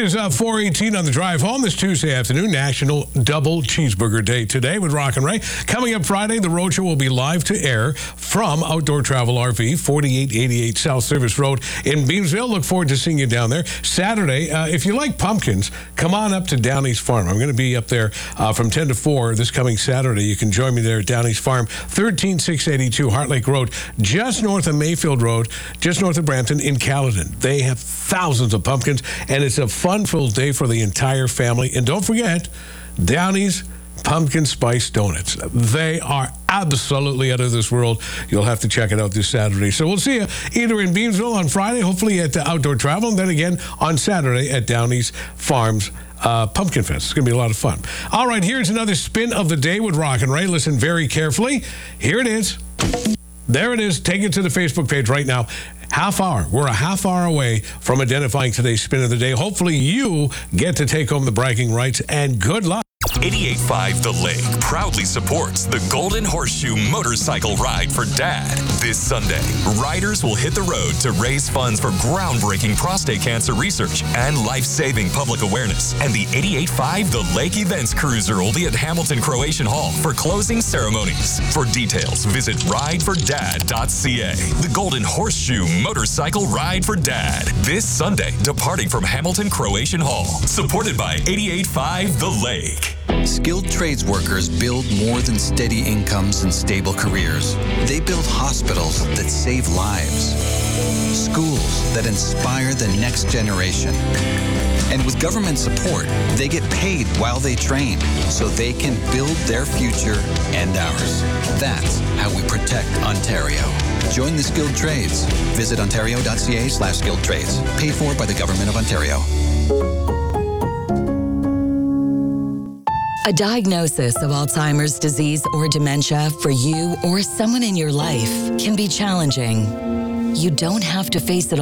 is 4:18 on the drive home this Tuesday afternoon, National Double Cheeseburger Day today with Rock and Ray. Coming up Friday, the Roadshow will be live to air from Outdoor Travel RV, 4888 South Service Road in Beamsville. Look forward to seeing you down there. Saturday, if you like pumpkins, come on up to Downey's Farm. I'm going to be up there from 10 to 4 this coming Saturday. You can join me there at Downey's Farm, 13682 Heart Lake Road, just north of Mayfield Road, just north of Brampton in Caledon. They have thousands of pumpkins, and it's a fun-filled day for the entire family. And don't forget, Downey's Pumpkin Spice Donuts. They are absolutely out of this world. You'll have to check it out this Saturday. So we'll see you either in Beamsville on Friday, hopefully at Outdoor Travel, and then again on Saturday at Downey's Farms Pumpkin Fest. It's going to be a lot of fun. All right, here's another spin of the day with Rock and Ray. Listen very carefully. Here it is. There it is. Take it to the Facebook page right now. Half hour. We're a half hour away from identifying today's spin of the day. Hopefully you get to take home the bragging rights, and good luck. 88.5 The Lake proudly supports the Golden Horseshoe Motorcycle Ride for Dad. This Sunday, riders will hit the road to raise funds for groundbreaking prostate cancer research and life-saving public awareness. And the 88.5 The Lake Events Cruiser will be at Hamilton Croatian Hall for closing ceremonies. For details, visit ridefordad.ca. The Golden Horseshoe Motorcycle Ride for Dad. This Sunday, departing from Hamilton Croatian Hall. Supported by 88.5 The Lake. Skilled trades workers build more than steady incomes and stable careers. They build hospitals that save lives, schools that inspire the next generation. And with government support, they get paid while they train so they can build their future and ours. That's how we protect Ontario. Join the skilled trades. Visit ontario.ca/skilled trades. Paid for by the Government of Ontario. A diagnosis of Alzheimer's disease or dementia for you or someone in your life can be challenging. You don't have to face it